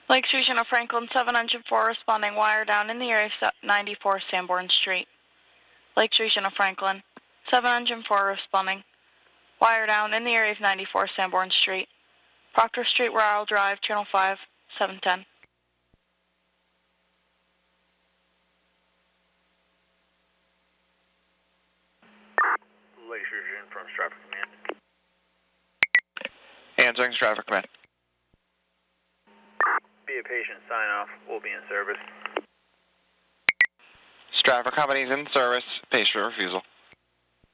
Lake Region of Franklin, 704 responding, wire down in the area of 94 Sanborn Street. Lake Region of Franklin, 704 responding, wire down in the area of 94 Sanborn Street. Proctor Street, Ryle Drive, Channel 5, 710. Lake Region from Stratford Command. Answering Stratford Command. Be a patient, sign off. We'll be in service. Stratford Company is in service. Patient refusal.